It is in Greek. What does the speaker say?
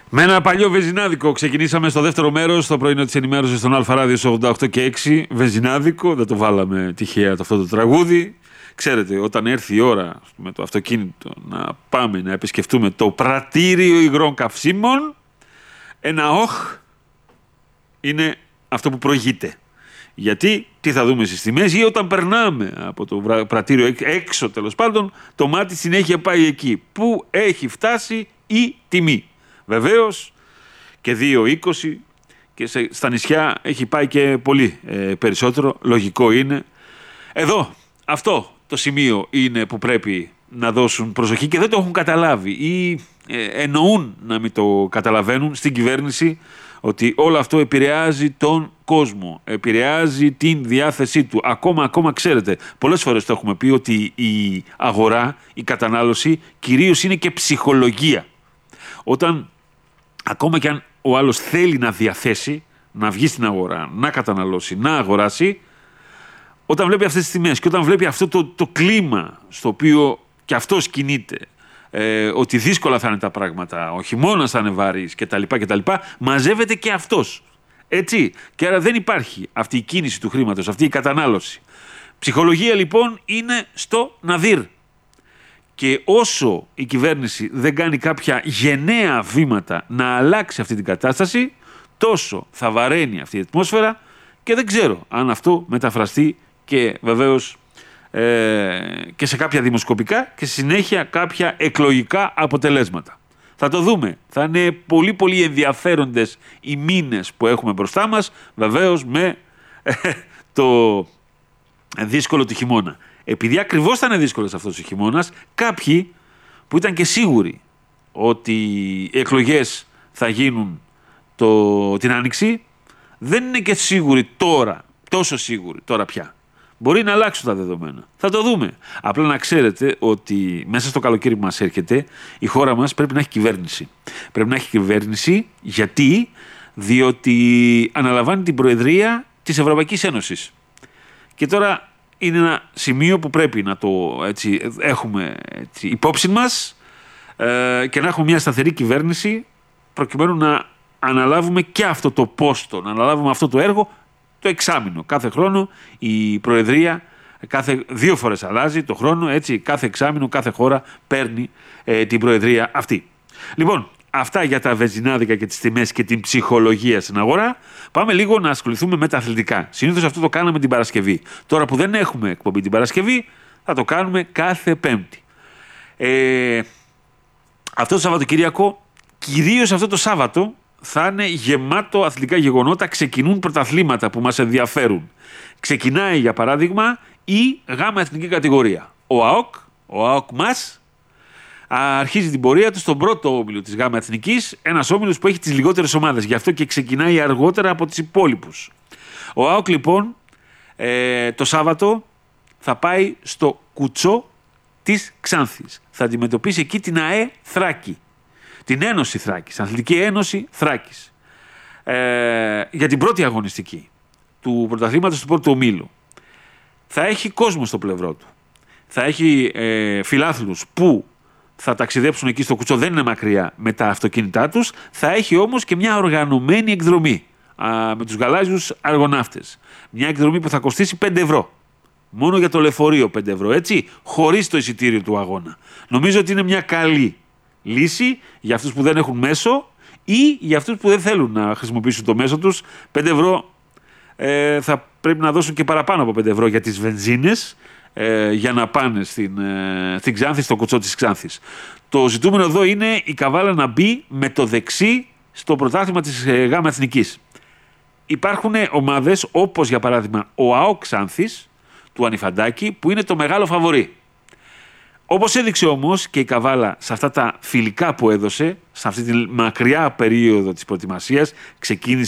Με ένα παλιό βεζινάδικο ξεκινήσαμε στο δεύτερο μέρος, στο πρωινό της ενημέρωσης στον Αλφα Ράδιο 88 και 6. Βεζινάδικο, δεν το βάλαμε τυχαία αυτό το τραγούδι. Ξέρετε, όταν έρθει η ώρα με το αυτοκίνητο να πάμε να επισκεφτούμε το πρατήριο υγρών καυσίμων, ένα όχ είναι αυτό που προηγείται. Γιατί, τι θα δούμε στις τιμές, ή όταν περνάμε από το πρατήριο έξω, τέλος πάντων, το μάτι συνέχεια πάει εκεί. Πού έχει φτάσει η τιμή. Βεβαίως και 2,20 και στα νησιά έχει πάει και πολύ περισσότερο, λογικό είναι. Εδώ, αυτό το σημείο είναι που πρέπει να δώσουν προσοχή και δεν το έχουν καταλάβει ή εννοούν να μην το καταλαβαίνουν στην κυβέρνηση, ότι όλο αυτό επηρεάζει τον κόσμο, επηρεάζει την διάθεσή του. Ακόμα ξέρετε, πολλές φορές το έχουμε πει ότι η αγορά, η κατανάλωση κυρίως είναι και ψυχολογία. Όταν ακόμα και αν ο άλλος θέλει να διαθέσει, να βγει στην αγορά, να καταναλώσει, να αγοράσει, όταν βλέπει αυτές τις τιμές και όταν βλέπει αυτό το κλίμα στο οποίο και αυτός κινείται, ότι δύσκολα θα είναι τα πράγματα, ο χειμώνας θα είναι βαρύς κτλ. Μαζεύεται και αυτός. Έτσι. Και άρα δεν υπάρχει αυτή η κίνηση του χρήματος, αυτή η κατανάλωση. Ψυχολογία λοιπόν είναι στο ναδύρ. Και όσο η κυβέρνηση δεν κάνει κάποια γενναία βήματα να αλλάξει αυτή την κατάσταση, τόσο θα βαραίνει αυτή η ατμόσφαιρα και δεν ξέρω αν αυτό μεταφραστεί και βεβαίως και σε κάποια δημοσκοπικά και στη συνέχεια κάποια εκλογικά αποτελέσματα. Θα το δούμε. Θα είναι πολύ ενδιαφέροντες οι μήνες που έχουμε μπροστά μας, βεβαίως με το δύσκολο του χειμώνα. Επειδή ακριβώς θα είναι δύσκολος αυτός ο χειμώνας, κάποιοι που ήταν και σίγουροι ότι οι εκλογές θα γίνουν την Άνοιξη, δεν είναι και σίγουροι τώρα, τόσο σίγουροι τώρα πια. Μπορεί να αλλάξουν τα δεδομένα. Θα το δούμε. Απλά να ξέρετε ότι μέσα στο καλοκαίρι που μας έρχεται, η χώρα μας πρέπει να έχει κυβέρνηση. Πρέπει να έχει κυβέρνηση διότι αναλαμβάνει την Προεδρία της Ευρωπαϊκής Ένωσης. Και τώρα είναι ένα σημείο που πρέπει να το έχουμε υπόψη μας και να έχουμε μια σταθερή κυβέρνηση προκειμένου να αναλάβουμε και αυτό το πόστο, να αναλάβουμε αυτό το έργο το εξάμηνο. Κάθε χρόνο η Προεδρία κάθε 2 φορές αλλάζει το χρόνο, έτσι κάθε εξάμηνο κάθε χώρα παίρνει την Προεδρία αυτή. Λοιπόν, αυτά για τα βενζινάδικα και τις τιμές και την ψυχολογία στην αγορά. Πάμε λίγο να ασχοληθούμε με τα αθλητικά. Συνήθως αυτό το κάναμε την Παρασκευή. Τώρα που δεν έχουμε εκπομπή την Παρασκευή, θα το κάνουμε κάθε Πέμπτη. Αυτό το Σαββατοκύριακο, κυρίως αυτό το Σάββατο, θα είναι γεμάτο αθλητικά γεγονότα. Ξεκινούν πρωταθλήματα που μας ενδιαφέρουν. Ξεκινάει, για παράδειγμα, η γάμα εθνική κατηγορία. Ο ΑΟΚ μας αρχίζει την πορεία του στον πρώτο όμιλο της ΓΑΜΑ Εθνικής, ένας όμιλος που έχει τις λιγότερες ομάδες, γι' αυτό και ξεκινάει αργότερα από τις υπόλοιπους. Ο ΑΟΚ λοιπόν το Σάββατο θα πάει στο Κουτσό της Ξάνθης. Θα αντιμετωπίσει εκεί την ΑΕ Θράκη, την Ένωση Θράκης, Αθλητική Ένωση Θράκης, για την πρώτη αγωνιστική του πρωταθλήματος του πρώτου ομίλου. Θα έχει κόσμο στο πλευρό του. Θα έχει φιλάθλους που θα ταξιδέψουν εκεί στο Κουτσό, δεν είναι μακριά με τα αυτοκίνητά τους. Θα έχει όμως και μια οργανωμένη εκδρομή με τους γαλάζιους αργοναύτες. Μια εκδρομή που θα κοστίσει 5 ευρώ. Μόνο για το λεωφορείο 5 ευρώ, έτσι, χωρίς το εισιτήριο του αγώνα. Νομίζω ότι είναι μια καλή λύση για αυτούς που δεν έχουν μέσο ή για αυτούς που δεν θέλουν να χρησιμοποιήσουν το μέσο τους. 5 ευρώ θα πρέπει να δώσουν και παραπάνω από 5 ευρώ για τις βενζίνες, για να πάνε στην Ξάνθη, στο Κουτσό της Ξάνθης. Το ζητούμενο εδώ είναι η Καβάλα να μπει με το δεξί στο πρωτάθλημα της ΓΑΜΑ Εθνικής. Υπάρχουν ομάδες όπως για παράδειγμα ο ΑΟΚ Ξάνθης του Ανιφαντάκη, που είναι το μεγάλο φαβορί. Όπως έδειξε όμως και η Καβάλα σε αυτά τα φιλικά που έδωσε, σε αυτή τη μακριά περίοδο της προετοιμασίας, ξεκίνησε